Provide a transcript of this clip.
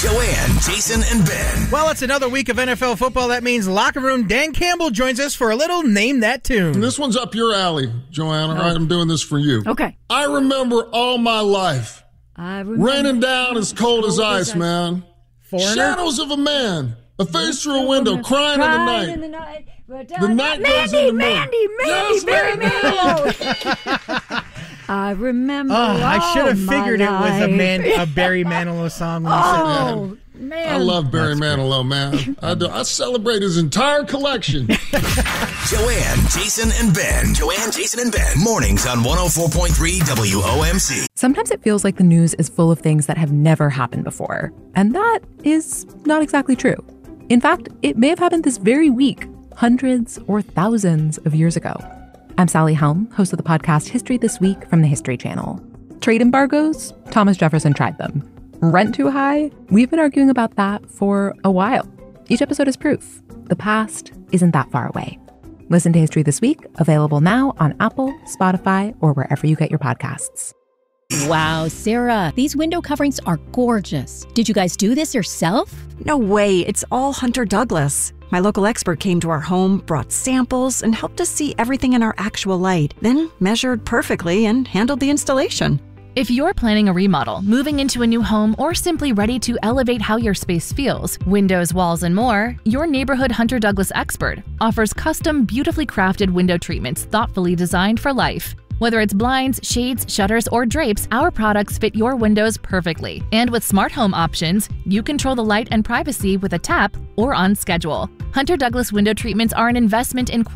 Joanne, Jason, and Ben. Well, it's another week of NFL football. That means Locker Room Dan Campbell joins us for a little Name That Tune. This one's up your alley, Joanne. All right, I'm doing this for you. Okay. I remember all my life. Raining down as cold as ice, man. Foreigner? Shadows of a man. A face through a window, crying in the night. The night goes into Mandy, Yes, Barry Mandy. Manilow. I remember. I should have figured it was a Barry Manilow song. When you said that. Oh, man. I love Barry Manilow, man. I do. I celebrate his entire collection. Joanne, Jason, and Ben. Joanne, Jason, and Ben. Mornings on 104.3 WOMC. Sometimes it feels like the news is full of things that have never happened before. And that is not exactly true. In fact, it may have happened this very week, hundreds or thousands of years ago. I'm Sally Helm, host of the podcast History This Week from the History Channel. Trade embargoes? Thomas Jefferson tried them. Rent too high? We've been arguing about that for a while. Each episode is proof. The past isn't that far away. Listen to History This Week, available now on Apple, Spotify, or wherever you get your podcasts. Wow, Sarah, these window coverings are gorgeous. Did you guys do this yourself? No way, it's all Hunter Douglas. My local expert came to our home, brought samples, and helped us see everything in our actual light, then measured perfectly and handled the installation. If you're planning a remodel, moving into a new home, or simply ready to elevate how your space feels, windows, walls, and more, your neighborhood Hunter Douglas expert offers custom, beautifully crafted window treatments thoughtfully designed for life. Whether it's blinds, shades, shutters, or drapes, our products fit your windows perfectly. And with smart home options, you control the light and privacy with a tap or on schedule. Hunter Douglas window treatments are an investment in quality